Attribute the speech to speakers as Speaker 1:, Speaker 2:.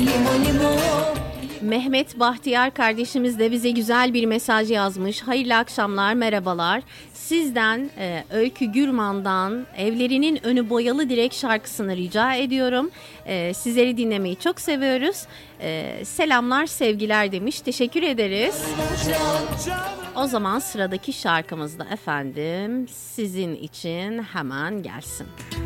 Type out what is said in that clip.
Speaker 1: Limon limon.
Speaker 2: Mehmet Bahtiyar kardeşimiz de bize güzel bir mesaj yazmış. Hayırlı akşamlar, merhabalar. Sizden Öykü Gürman'dan Evlerinin Önü Boyalı Direk şarkısını rica ediyorum. Sizleri dinlemeyi çok seviyoruz. Selamlar, sevgiler demiş. Teşekkür ederiz. O zaman sıradaki şarkımız da efendim sizin için hemen gelsin.